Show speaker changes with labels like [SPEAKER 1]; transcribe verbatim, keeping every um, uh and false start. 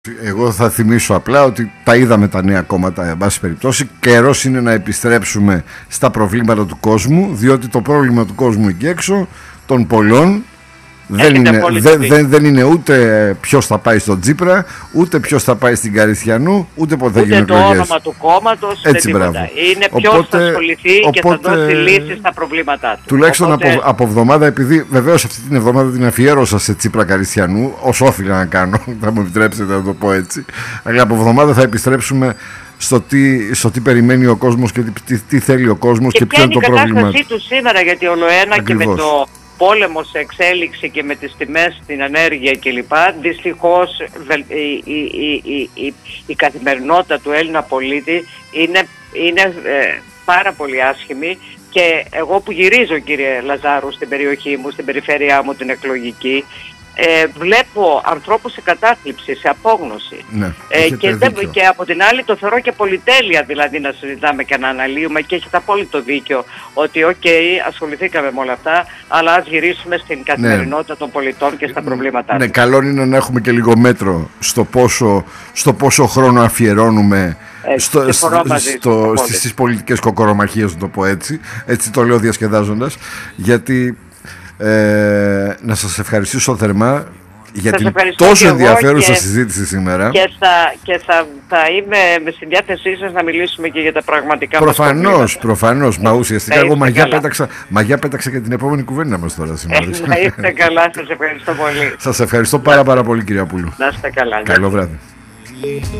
[SPEAKER 1] Εγώ θα θυμίσω απλά ότι τα είδαμε τα νέα κόμματα, εν πάση περιπτώσει. Καιρός είναι να επιστρέψουμε στα προβλήματα του κόσμου, διότι το πρόβλημα του κόσμου εκεί έξω, των πολλών, δεν είναι, δε, δε, δεν είναι ούτε ποιος θα πάει στον Τσίπρα, ούτε ποιος θα πάει στην Καριστιανού, ούτε πότε θα γίνουν εκλογές.
[SPEAKER 2] Ούτε το όνομα του κόμματος, ούτε τίποτα. Είναι ποιος οπότε, θα ασχοληθεί οπότε, και θα δώσει λύσεις στα προβλήματά του.
[SPEAKER 1] Τουλάχιστον οπότε... από, από εβδομάδα, επειδή βεβαίως αυτή την εβδομάδα την αφιέρωσα σε Τσίπρα Καριστιανού, όσο όφιλα να κάνω, θα μου επιτρέψετε να το πω έτσι. Αλλά από εβδομάδα θα επιστρέψουμε στο τι, στο τι περιμένει ο κόσμος και τι, τι θέλει ο κόσμος και, και ποιο είναι το πρόβλημα.
[SPEAKER 2] Και ποια είναι η κατάστασή του σήμερα, γιατί ολοένα και με το πόλεμο σε εξέλιξη και με τις τιμές στην ενέργεια κλπ. Δυστυχώς η, η, η, η, η καθημερινότητα του Έλληνα πολίτη είναι, είναι ε, πάρα πολύ άσχημη. Και εγώ που γυρίζω, κύριε Λαζάρου, στην περιοχή μου, στην περιφέρειά μου την εκλογική, Ε, βλέπω ανθρώπους σε κατάθλιψη, σε απόγνωση.
[SPEAKER 1] Ναι,
[SPEAKER 2] ε, και, δεν, και από την άλλη το θεωρώ και πολυτέλεια, δηλαδή, να συζητάμε και να αναλύουμε, και έχετε απόλυτο δίκιο ότι οκ, okay, ασχοληθήκαμε με όλα αυτά, αλλά ας γυρίσουμε στην καθημερινότητα, ναι, των πολιτών και στα προβλήματά τους.
[SPEAKER 1] Ναι, καλό είναι να έχουμε και λίγο μέτρο στο πόσο, στο πόσο χρόνο αφιερώνουμε
[SPEAKER 2] έτσι,
[SPEAKER 1] στο, στο, στο, στις, στις πολιτικές κοκορομαχίες, να το πω έτσι. Έτσι το λέω διασκεδάζοντας, γιατί Ε, να σας ευχαριστήσω θερμά για την τόσο ενδιαφέρουσα και, συζήτηση σήμερα.
[SPEAKER 2] Και, θα, και θα, θα είμαι στη διάθεσή σας να μιλήσουμε και για τα πραγματικά
[SPEAKER 1] προφανώς,
[SPEAKER 2] μας προβλήματα.
[SPEAKER 1] Προφανώς, μα ουσιαστικά εγώ μαγιά πέταξα, μαγιά πέταξα και την επόμενη κουβέντα μας τώρα σήμερα.
[SPEAKER 2] Ε, να είστε καλά, σας ευχαριστώ πολύ.
[SPEAKER 1] Σας ευχαριστώ πάρα πάρα πολύ, κυρία Πούλου.
[SPEAKER 2] Να είστε καλά.
[SPEAKER 1] Καλό βράδυ.